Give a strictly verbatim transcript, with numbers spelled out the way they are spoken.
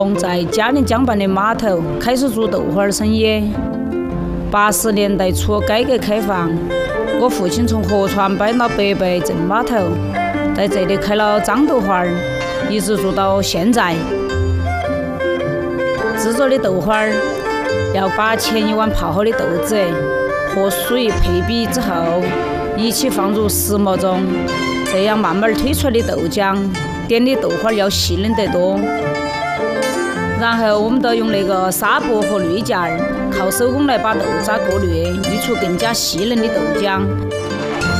在嘉陵江畔的码头开始做豆花生意。八十年代初改革开放，我父亲从合川搬到北碚镇码头，在这里开了张豆花，一直做到现在。制作的豆花要把前一晚泡好的豆子和水配比之后，一起放入石磨中，这样慢慢推出来的豆浆点的豆花要细嫩得多。然后我们都用那个纱布和滤架，靠手工来把豆渣过滤，滤出更加细嫩的豆浆。